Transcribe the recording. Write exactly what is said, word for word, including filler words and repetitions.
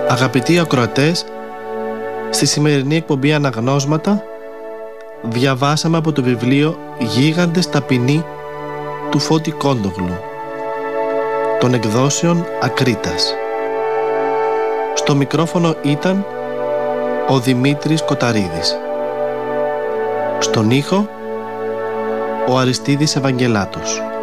Αγαπητοί ακροατές, στη σημερινή εκπομπή Αναγνώσματα διαβάσαμε από το βιβλίο «Γίγαντες ταπεινοί» του Φώτη Κόντογλου, των εκδόσεων Ακρίτας. Στο μικρόφωνο ήταν ο Δημήτρης Κοταρίδης. Στον ήχο ο Αριστίδης Ευαγγελάτος.